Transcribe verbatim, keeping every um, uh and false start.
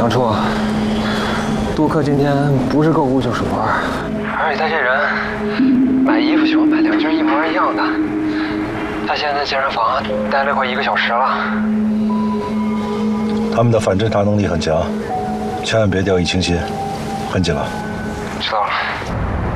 杨处，杜克今天不是购物就是玩，而且他这人买衣服喜欢买两件一模一样的。他现在在健身房待了快一个小时了。 他们的反侦查能力很强，千万别掉以轻心。很紧了。 知道了。